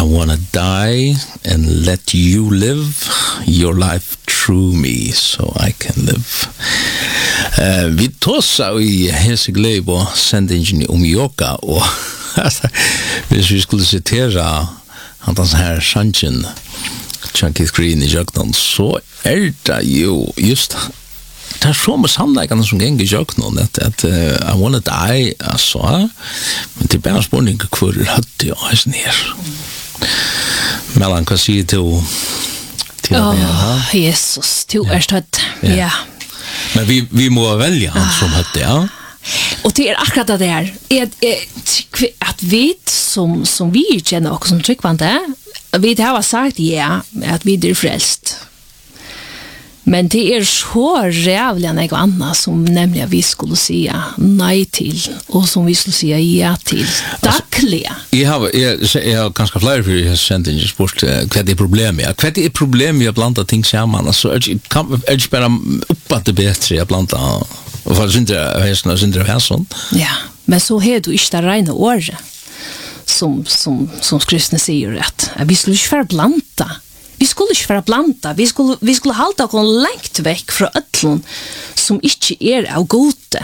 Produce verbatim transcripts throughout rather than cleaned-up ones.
wanna die and let you live your life through me so I can live. Uh, vi tåsa i hese gløy på sendingen om yoga, og hvis vi skulle citera han den her sanchen Keith Green i Jøknon, så er det jo just det er så med sannleikene som geng i Jøknon, at, at uh, I wanna die, altså, men det er bare spørning hvor høtte jeg er sånn her. Mellan, hva sier du til Åh, det? oh, Jesus, du er støtt, ja. ja. Men vi, vi må velge han som høtte, ja. Og det er akkurat det der, er, er, at vi som, som vi kjenner oss som tryggvande, vi har sagt ja, at vi er frelst. Men det er så rævlig enn noe annet som nemlig vi skulle si nei til, og som vi skulle si ja til. Daglig. Jeg har, jeg, jeg har ganske flere for jeg har sendt inn spurt hva er problemet. Hva er problemet i å blanda ting sammen? Altså, er det ikke bare opp at det er bedre å blanda, og for å syndre av hesten og syndre av hesten? Ja, men så har du ikke det rene året, som, som, som skriftene sier, at vi skulle ikke være blanda. Vi skulle ikke være blanda, vi skulle, vi skulle halda oss lengt vekk fra øtlen som ikke er av gode.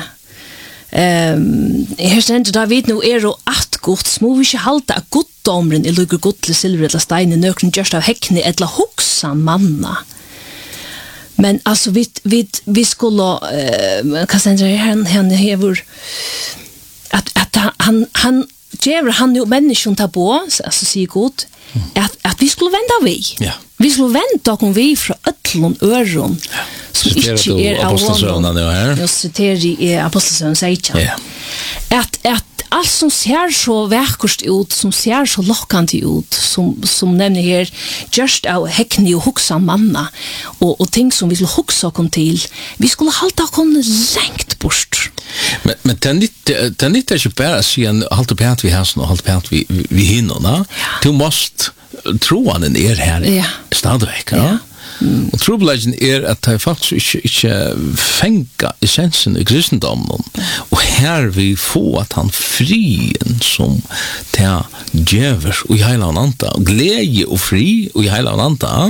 Um, her stender da vi nå er og at godt, så må vi ikke halda av goddomren i lukker god til silver eller stein i nøkken gjørst av hekkene eller hoksan manna. Men altså, vi, vi, vi skulle, uh, hva stender det her, han hever, at, at han, han, Djever han jo mennesken tar på, altså sier god, at, at vi skulle vende vi. Ja. Vi skulle vende oss vi fra øtlen øren, ja. Som ikke er av hånden. Jeg siterer i Apostelsøvnen seksten. Ja. At, at alt som ser så verkost ut, som ser så lokkende ut, som, som nevner her, just av hekkene og hoksa manna, og, og ting som vi skulle hoksa oss til, vi skulle halte oss lengt bort. Men, men det er ikke bare å si en halte pent vi hesten og halte pent vi, vi, vi hinnerne. Ja. Du måste tro han er her ja. Stadigvæk. Ja. Ja. Mm. Og trobladjen er at det faktisk ikke, ikke fenga essensen i kristendommen. Og her vi får at han frien som til djever og i hele ananta, glede og fri og i hele ananta,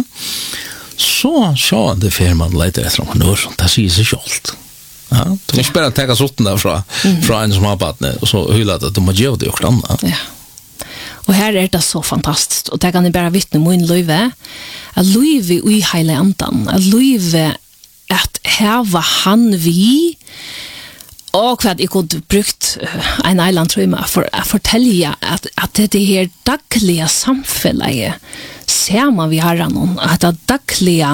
så så det fer man leter etter om hanør, det sier seg ikke alt. Ja, du kan ikke bare tenke sotten derfra mm. fra en som har badne, og så hylle at du må gjøre det og annet. Ja. Og her er det så fantastisk, og det kan jeg bare vittne min løyve, at løyve i hele andan, at løyve at her var han vi, og hva jeg kunne brukt en eiland tror jeg for å fortelle at, at det her daglige samfunnet ser man vi har noen, at det daglige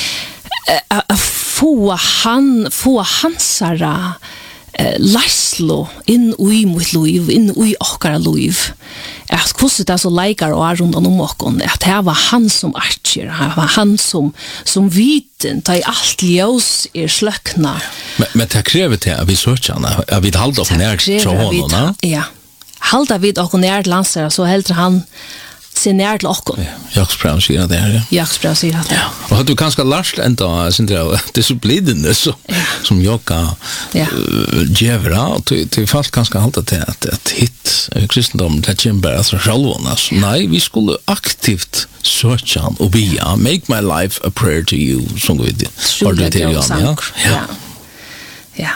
att få han få hansara eh, Laslo in ui mot liv in ui okkara liv. Att kusse det så likar och runt om okon att det var han som archer, det var han som som viten ta i allt ljus är slökna. Men men det kräver det att vi söker att vi håller oss nära så honom. Ja. Halda vid och nära landsar så helt han se nær til okkom. Ja, Jaksbrau sier det her, ja. Jaksbrau sier det, ja. Og har du kanskje lært enda, Sindra, disiplinene som, som jokka ja. uh, djevra, og til falt kanskje halte til at, at hit kristendom, det kommer bare fra sjálvån. Nei, vi skulle aktivt søke han og bia, make my life a prayer to you, som vi har det til, ja. Ja. Ja.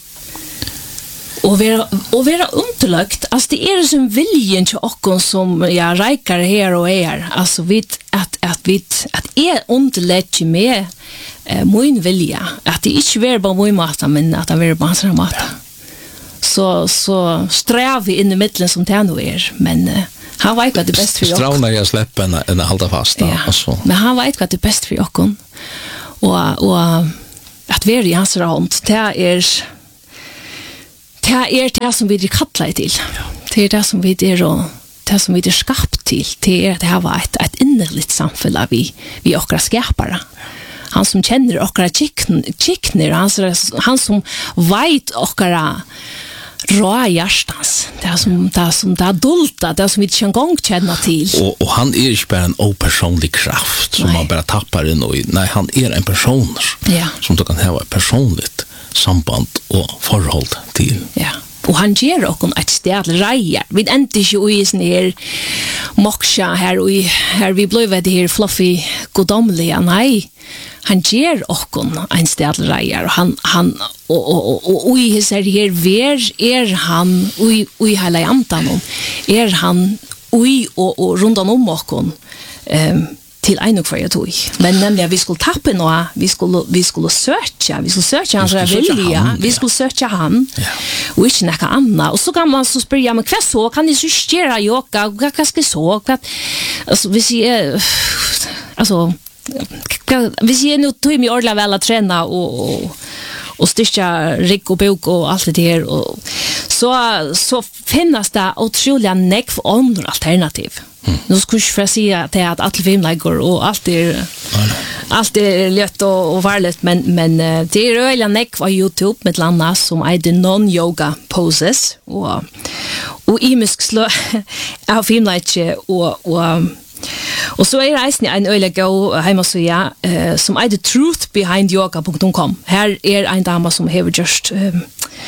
Og vera, og vera underlagt, altså det er som viljen til okkon som ja, reikar her og er, altså vid, at, at, vid, at er underlagt med eh, min vilja, at det ikke er på min måte, men at det er på hans måte. Så, så strev vi inn i middelen som det nå er, men eh, han vet hva det er best for okkon. Stravna jeg slipper enn enn å holde fast. Ja, altså. Men han vet hva det er best for okkon. Og, og at vi er i hans hånd, det er det er det som vi er kattlet til. Det er det som vi er, det som vi er skapt til. Det er det var et, et innerligt samfunn vi, vi okra skapere. Han som kjenner okra kikner, han, han som vet okra rå hjertens. Det er som det er, som, det er dulta, det er som vi ikke engang kjenner til. Og, og han er ikke bare en opersonlig kraft som nei. man bare tappar inn i. Nei, han er en person ja. som du kan ha personligt samband og forhold til. Ja. Og han ger okon et sted til reier. Vi endte ikke ui sånn her moksja her, ui, her vi ble ved det her fluffy godomlige. Nei, han ger okon en sted til reier. Han, han, og, og, og, og ui her her ver er han, ui, ui hele antan er han ui og, og rundan om okon, um, til en og hver jeg tog. Men nemlig at vi skulle tappe noe, vi skulle, vi skulle søke, vi skulle søke hans vilja, vi skulle søke han, ja. Og ikke noe annet. Og så kan man så spørre, ja, men hva så? Kan jeg systere yoga? Hva, hva skal jeg så? Hva, altså, hvis jeg, altså, hva, hvis jeg nå tog meg ordentlig vel å trene og, og og styrka rigg og bok og alt det her, og så, så finnes det utrolig nekv andre alternativ. Mm. Nå skulle jeg ikke si at det er at alle filmlegger og alt er, alt er lett og, og varlig, men, men det er øyelig nekv av YouTube med landa som er det non-yoga poses, og, og imisk slå av filmlegger og, og Og så er reisen en øyelig gå hjemmesida uh, som er the truth behind yoga dot com. Her er en dame som har gjort um,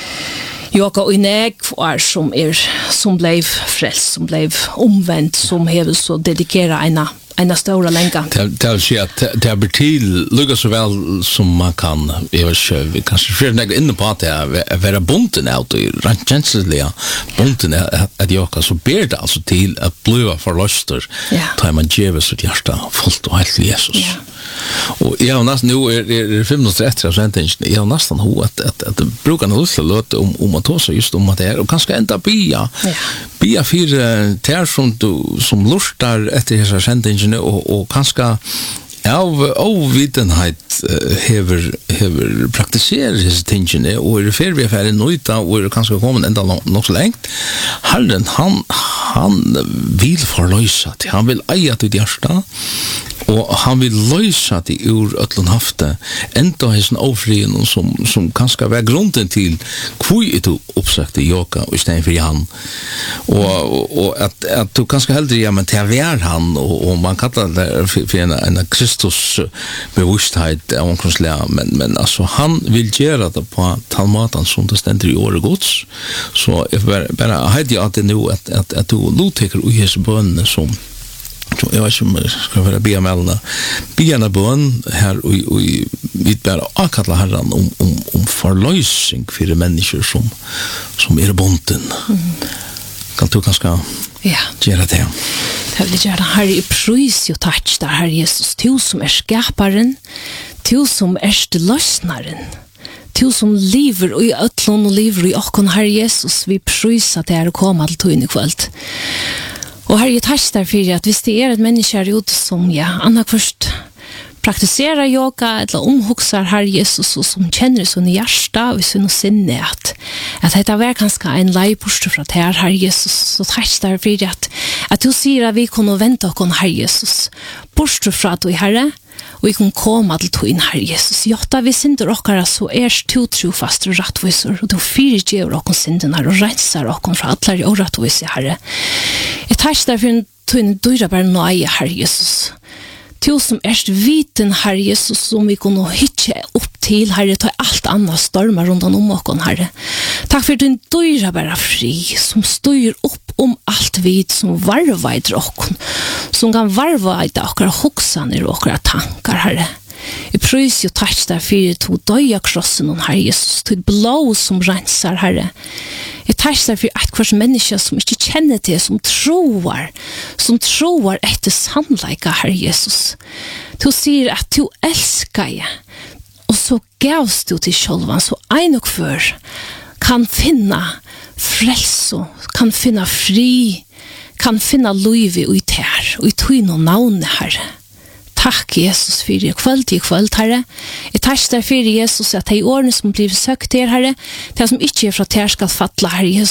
yoga og nek og som er som ble frelst, som ble omvendt, som har så dedikeret en en stora länka. Det vill säga att det är till lugga så väl som man kan. Jag vet inte, vi kanske för några inne på att det är vara bunten out i rent känsliga bunten att jag så ber det alltså till att blöva för luster. Tar man ger sitt hjärta fullt och helt Jesus. Ja. Och jag nästan nu är är fem minuter efter så inte jag nästan ho att att att brukar nog så låt om om att ta så just om att det är och kanske ända bia. Ja. Bia för ter som du som lustar efter dessa sentingen och och kanske av ovitenhet hever hever praktiserar dessa tingen och är för vi för nöjda och kanske kommer ända nog så långt. Hallen han han vill förlösa det. Han vill eja till hjärta. Og han vil løse det ur ötlun hafte enda hessen ofrien som, som kanskje var grunden til hvor er du oppsøkte yoga i stedet for han og, og at, at du kanskje heldre ja, men til å han og, og man kallar det for, for en, en Kristus bevissthet av omkringslega men, men altså han vil gjøre det på talmaten som det stender i året gods så jeg bare, bare heidi at det nå at, at, at du lottekker ui hese bønene som jag vet inte om jag ska vara biamelna biarna bön här och vi bara akalla herran om, om, om förlösning för människor som, som är bunten. Mm. Kan du kanske ja. göra det? Det vill göra. Herre, i pröjs och tack där, Herre Jesus. Du som är skaparen, du som är till lösnaren, du som lever i ötlån och lever i åkon, Herre Jesus. Vi pröjs att det är att komma till tog in i kvöld. Og her er jeg tatt derfor at hvis det er et menneske her ute som ja, Anna først praktiserer yoga eller omhugsar Herre Jesus og som kjenner sånn i hjertet og sånn sinne at, at dette var kanskje en leiposter fra det her Herre Jesus så tatt derfor at, at du sier at vi kunne vente oss Herre Jesus borster fra du Herre og vi kan komme til tog inn Herre Jesus. Jotta vi synder okkara så er to trofast og rattviser og du fyrirgjør okkon syndene og renser okkon fra atler og rattviser Herre. Jeg tar ikke derfor tog inn døyra bare nøye Herre Jesus. Til som erst viten Herre Jesus som vi kunne hitje opp til Herre til alt annet stormer rundt om okkon Herre. Takk for din døyra bare fri som styr opp om alt vid som varveider okkon som kan varveide okkara hoksaner og okkara tankar Herre. Jeg prøys jo takk der for to døya krossen om Herre Jesus til blå som renser Herre. Jeg takk der for et kvart menneske som ikke kjenner til som troar som troar etter sannleika Herre Jesus. Du sier at du elskar jeg og så gavst du til sjølvan så ein og før kan finna frelso, kan finna fri, kan finna luivi ui ter, ui tuin og navne, Herre. Takk, Jesus, fyrir kvöld i kvöld, Herre. Jeg takk deg fyrir, Jesus, at de årene som blir søkt her, Herre, det som ikke er fra ter skal falla, Herre Jesus,